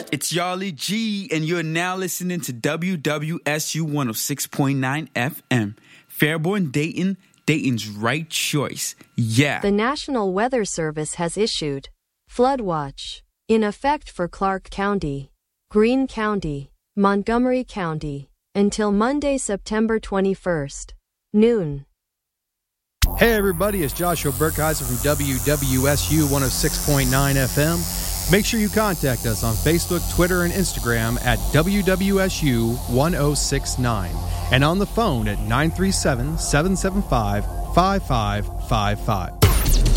It's Yarly G, and you're now listening to WWSU 106.9 FM. Fairborn, Dayton, Dayton's right choice. Yeah. The National Weather Service has issued flood watch in effect for Clark County, Greene County, Montgomery County, until Monday, September 21st, noon. Hey everybody, it's Joshua Burkheiser from WWSU 106.9 FM. Make sure you contact us on Facebook, Twitter, and Instagram at WWSU 1069 and on the phone at 937-775-5555.